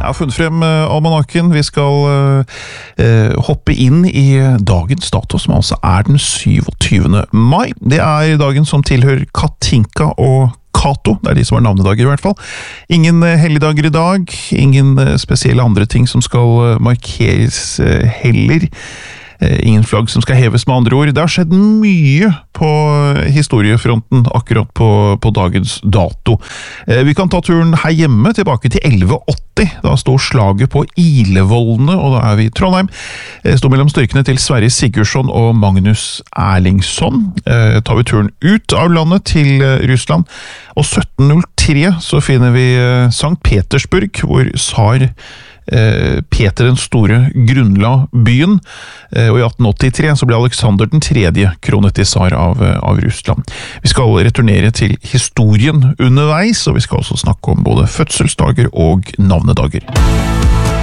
Jeg har funnet frem almanakken. Vi skal hoppe inn i dagens dato, som altså den 27. mai. Det dagen som tilhører Katinka og Kato, det de som har navnedager i hvert fall. Ingen helligdager i dag, ingen spesielle andre ting som skal markeres heller. Ingen flagg som skal heves med andre ord. Det har skjedd mye på historiefronten akkurat på dagens dato. Vi kan ta turen her hjemme tilbake til 1180. Da stod slaget på Ilevollene, og da vi i Trondheim. Det stod mellom styrkene til Sverre Sigurdsson og Magnus Erlingsson. Tar vi turen ut av landet til Russland, og 1703 så finner vi Sankt Petersburg, hvor tsar Peter den store grunnla byen, og i 1883 så ble Alexander den tredje kronet til tsar av Russland. Vi skal returnere til historien underveis, og vi skal også snakke om både fødselsdager og navnedager.